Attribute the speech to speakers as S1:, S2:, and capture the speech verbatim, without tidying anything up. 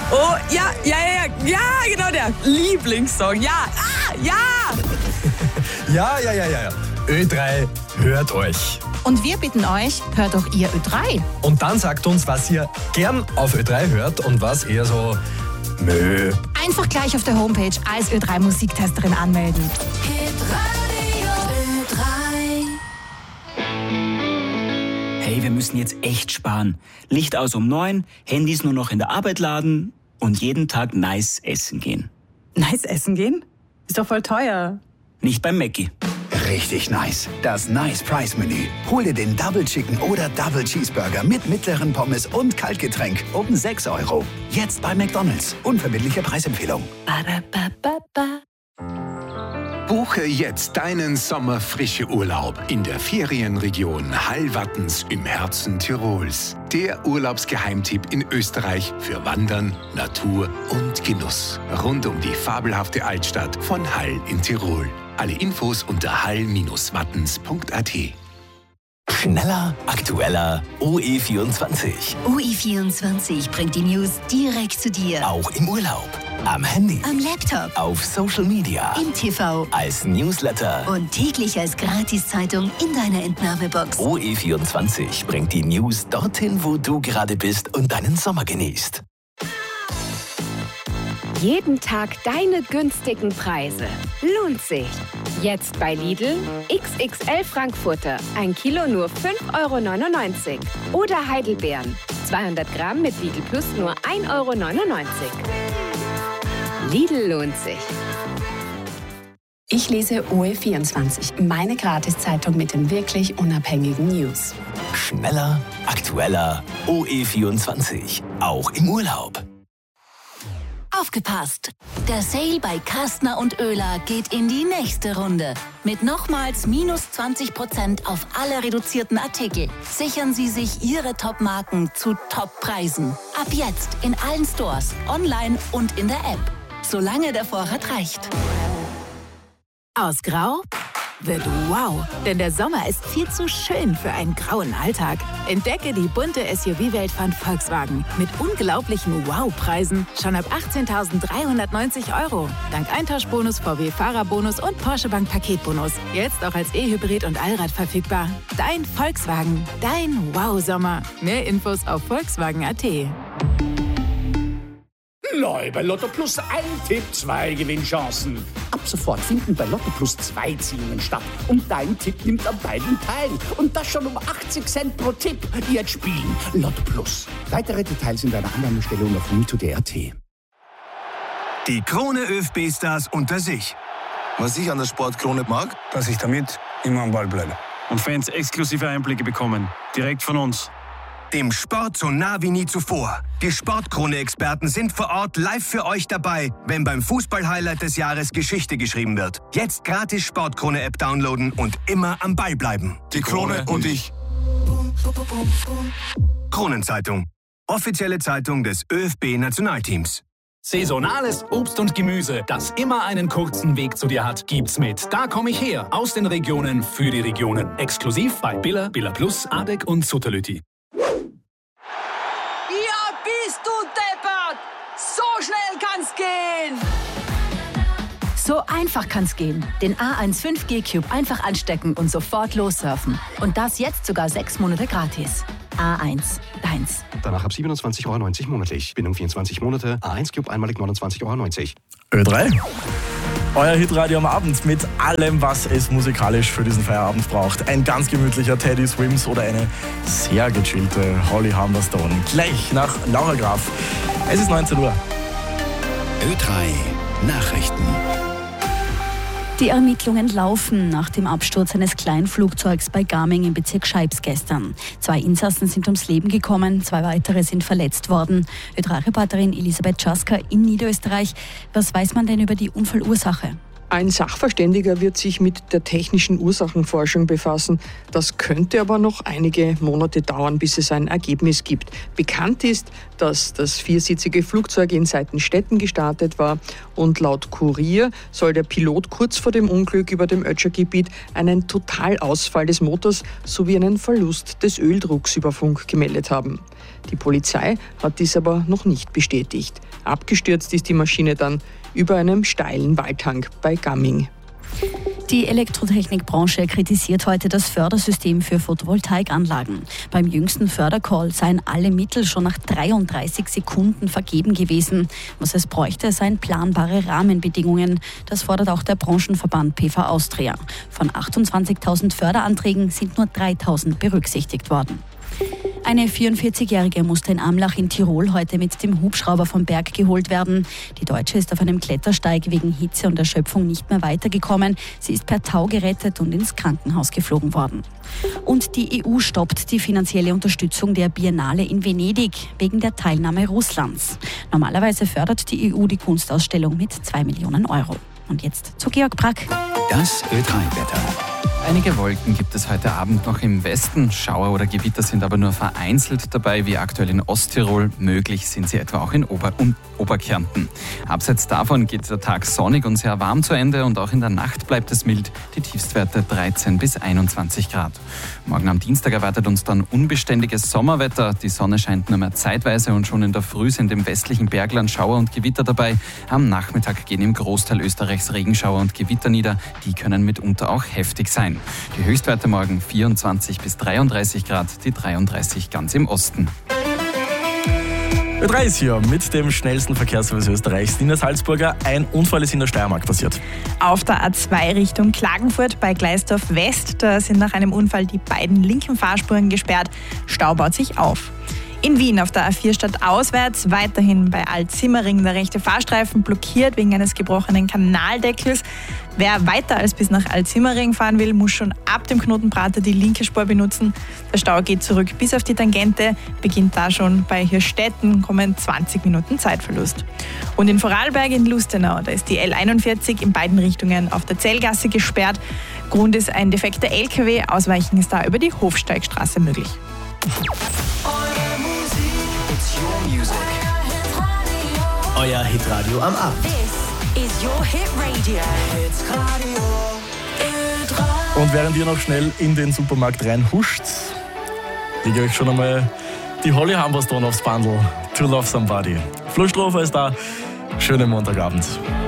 S1: Oh, ja, ja, ja, ja, genau der Lieblingssong. Ja, ah, ja.
S2: Ja, ja, ja, ja, ja. Ö drei hört euch.
S3: Und wir bitten euch, hört auch ihr Ö drei.
S2: Und dann sagt uns, was ihr gern auf Ö drei hört und was eher so Mö.
S3: Einfach gleich auf der Homepage als Ö drei Musiktesterin anmelden.
S4: Hey, wir müssen jetzt echt sparen. Licht aus um neun, Handys nur noch in der Arbeit laden und jeden Tag nice essen gehen.
S3: Nice essen gehen? Ist doch voll teuer.
S4: Nicht beim Mackie.
S5: Richtig nice. Das Nice Price Menü. Hol dir den Double Chicken oder Double Cheeseburger mit mittleren Pommes und Kaltgetränk um sechs Euro. Jetzt bei McDonald's. Unverbindliche Preisempfehlung.
S3: Ba-da-ba-ba-ba.
S6: Buche jetzt deinen sommerfrische Urlaub in der Ferienregion Hallwattens im Herzen Tirols. Der Urlaubsgeheimtipp in Österreich für Wandern, Natur und Genuss. Rund um die fabelhafte Altstadt von Hall in Tirol. Alle Infos unter hall Bindestrich wattens Punkt a t.
S7: Schneller, aktueller, O E vierundzwanzig.
S8: O E vierundzwanzig bringt die News direkt zu dir.
S7: Auch im Urlaub, am Handy,
S8: Am Laptop,
S7: auf Social Media,
S8: im T V
S7: als Newsletter.
S8: und täglich als Gratiszeitung in deiner Entnahmebox.
S7: O E vierundzwanzig bringt die News dorthin, wo du gerade bist und deinen Sommer genießt.
S9: Jeden Tag deine günstigen Preise. Lohnt sich. Jetzt bei Lidl X X L Frankfurter. Ein Kilo nur fünf Euro neunundneunzig. Oder Heidelbeeren. zweihundert Gramm mit Lidl Plus nur ein Euro neunundneunzig. Lidl lohnt sich.
S10: Ich lese O E vierundzwanzig, meine Gratiszeitung mit den wirklich unabhängigen News.
S7: Schneller, aktueller, O E vierundzwanzig. Auch im Urlaub.
S8: Aufgepasst! Der Sale bei Kastner und Oehler geht in die nächste Runde. Mit nochmals minus zwanzig Prozent auf alle reduzierten Artikel. Sichern Sie sich Ihre Top-Marken zu Top-Preisen. Ab jetzt in allen Stores, online und in der App. Solange der Vorrat reicht.
S11: Aus Grau wird wow, denn der Sommer ist viel zu schön für einen grauen Alltag. Entdecke die bunte S U V-Welt von Volkswagen mit unglaublichen Wow-Preisen schon ab achtzehntausenddreihundertneunzig Euro. Dank Eintauschbonus, V W-Fahrerbonus und Porsche Bank Paketbonus. Jetzt auch als E-Hybrid und Allrad verfügbar. Dein Volkswagen, dein Wow-Sommer. Mehr Infos auf Volkswagen Punkt a t.
S12: Neu bei Lotto Plus ein Tipp, zwei Gewinnchancen. Ab sofort finden bei Lotto Plus zwei Ziehungen statt. Und dein Tipp nimmt an beiden teil. Und das schon um achtzig Cent pro Tipp. Jetzt spielen Lotto Plus. Weitere Details in deiner Annahmestelle und auf win to d punkt a t.
S13: Die Krone ÖFB-Stars unter sich.
S14: Was ich an der Sportkrone mag,
S15: dass ich damit immer am Ball bleibe. Und Fans exklusive Einblicke bekommen. Direkt von uns.
S13: Dem Sport so nah wie nie zuvor. Die Sportkrone-Experten sind vor Ort live für euch dabei, wenn beim Fußball-Highlight des Jahres Geschichte geschrieben wird. Jetzt gratis Sportkrone-App downloaden und immer am Ball bleiben.
S14: Die Krone und ich.
S13: Kronenzeitung. Offizielle Zeitung des ÖFB-Nationalteams.
S16: Saisonales Obst und Gemüse, das immer einen kurzen Weg zu dir hat, gibt's mit Da komm ich her. Aus den Regionen für die Regionen. Exklusiv bei Billa, Billa Plus, Adek und Sutterlüti.
S17: Bist du deppert? So schnell kann's gehen!
S3: So einfach kann's gehen. Den A eins fünf G Cube einfach anstecken und sofort lossurfen. Und das jetzt sogar sechs Monate gratis. A eins, deins.
S18: Danach ab siebenundzwanzig Euro neunzig monatlich. Bindung vierundzwanzig Monate. A eins Cube einmalig neunundzwanzig Euro neunzig.
S19: Ö drei. Euer Hitradio am Abend mit allem, was es musikalisch für diesen Feierabend braucht. Ein ganz gemütlicher Teddy Swims oder eine sehr gechillte Holly Humberstone. Gleich nach Laura Graf. Es ist neunzehn Uhr.
S5: Ö drei Nachrichten.
S20: Die Ermittlungen laufen nach dem Absturz eines Kleinflugzeugs bei Gaming im Bezirk Scheibs gestern. Zwei Insassen sind ums Leben gekommen, zwei weitere sind verletzt worden. Ö drei Reporterin Elisabeth Czaska in Niederösterreich. Was weiß man denn über die Unfallursache?
S21: Ein Sachverständiger wird sich mit der technischen Ursachenforschung befassen. Das könnte aber noch einige Monate dauern, bis es ein Ergebnis gibt. Bekannt ist, dass das viersitzige Flugzeug in Seitenstetten gestartet war und laut Kurier soll der Pilot kurz vor dem Unglück über dem Ötscher-Gebiet einen Totalausfall des Motors sowie einen Verlust des Öldrucks über Funk gemeldet haben. Die Polizei hat dies aber noch nicht bestätigt. Abgestürzt ist die Maschine dann über einem steilen Waldhang bei Gamming.
S20: Die Elektrotechnikbranche kritisiert heute das Fördersystem für Photovoltaikanlagen. Beim jüngsten Fördercall seien alle Mittel schon nach dreiunddreißig Sekunden vergeben gewesen. Was es bräuchte, seien planbare Rahmenbedingungen. Das fordert auch der Branchenverband P V Austria. Von achtundzwanzigtausend Förderanträgen sind nur dreitausend berücksichtigt worden. Eine vierundvierzigjährige musste in Amlach in Tirol heute mit dem Hubschrauber vom Berg geholt werden. Die Deutsche ist auf einem Klettersteig wegen Hitze und Erschöpfung nicht mehr weitergekommen. Sie ist per Tau gerettet und ins Krankenhaus geflogen worden. Und die E U stoppt die finanzielle Unterstützung der Biennale in Venedig wegen der Teilnahme Russlands. Normalerweise fördert die E U die Kunstausstellung mit zwei Millionen Euro. Und jetzt zu Georg Brack.
S22: Das Ö drei Wetter. Einige Wolken gibt es heute Abend noch im Westen. Schauer oder Gewitter sind aber nur vereinzelt dabei, wie aktuell in Osttirol. Möglich sind sie etwa auch in Ober- und Oberkärnten. Abseits davon geht der Tag sonnig und sehr warm zu Ende und auch in der Nacht bleibt es mild. Die Tiefstwerte dreizehn bis einundzwanzig Grad. Morgen am Dienstag erwartet uns dann unbeständiges Sommerwetter. Die Sonne scheint nur mehr zeitweise und schon in der Früh sind im westlichen Bergland Schauer und Gewitter dabei. Am Nachmittag gehen im Großteil Österreichs Regenschauer und Gewitter nieder. Die können mitunter auch heftig sein. Die Höchstwerte morgen vierundzwanzig bis dreiunddreißig Grad, die dreiunddreißig ganz im Osten.
S19: Ö drei ist hier mit dem schnellsten Verkehrsservice Österreichs. Nina Salzburger, ein Unfall ist in der Steiermark passiert.
S23: Auf der A zwei Richtung Klagenfurt bei Gleisdorf West, da sind nach einem Unfall die beiden linken Fahrspuren gesperrt. Stau baut sich auf. In Wien auf der A vier stadtauswärts weiterhin bei Alt-Simmering der rechte Fahrstreifen blockiert wegen eines gebrochenen Kanaldeckels. Wer weiter als bis nach Alt-Simmering fahren will, muss schon ab dem Knotenprater die linke Spur benutzen. Der Stau geht zurück bis auf die Tangente, beginnt da schon bei Hirstetten, kommen zwanzig Minuten Zeitverlust. Und in Vorarlberg in Lustenau, da ist die L einundvierzig in beiden Richtungen auf der Zellgasse gesperrt. Grund ist ein defekter L K W, Ausweichen ist da über die Hofsteigstraße möglich.
S7: Euer Hitradio am Abend.
S1: This is your Hit Radio.
S19: Und während ihr noch schnell in den Supermarkt reinhuscht, lege ich euch schon einmal die Holly Humberstone aufs Bundle. To Love Somebody. Flo Strofer ist da. Schönen Montagabend.